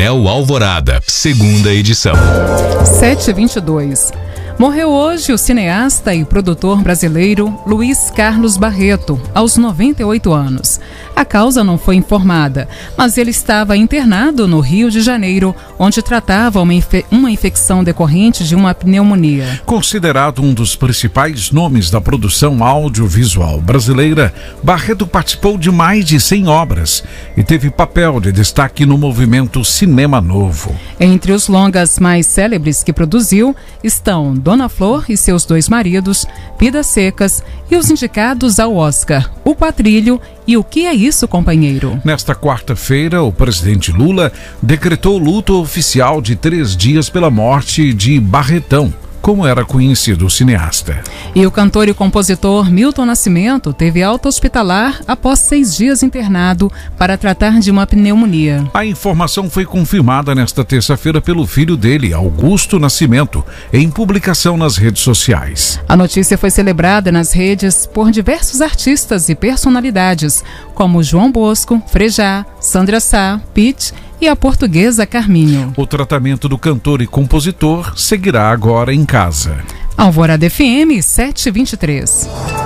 Jornal Alvorada, segunda edição. 7h22. Morreu hoje o cineasta e produtor brasileiro Luiz Carlos Barreto, aos 98 anos. A causa não foi informada, mas ele estava internado no Rio de Janeiro, onde tratava uma infecção decorrente de uma pneumonia. Considerado um dos principais nomes da produção audiovisual brasileira, Barreto participou de mais de 100 obras e teve papel de destaque no movimento Cinema Novo. Entre os longas mais célebres que produziu estão Dona Flor e seus 2 maridos, Vidas Secas e os indicados ao Oscar, O Quatrilho e O Que É Isso, Companheiro? Nesta quarta-feira, o presidente Lula decretou luto oficial de 3 dias pela morte de Barretão, como era conhecido o cineasta. E o cantor e compositor Milton Nascimento teve alta hospitalar após 6 dias internado para tratar de uma pneumonia. A informação foi confirmada nesta terça-feira pelo filho dele, Augusto Nascimento, em publicação nas redes sociais. A notícia foi celebrada nas redes por diversos artistas e personalidades, como João Bosco, Frejá, Sandra Sá, Pitt e a portuguesa Carminho. O tratamento do cantor e compositor seguirá agora em casa. Alvorada FM 723.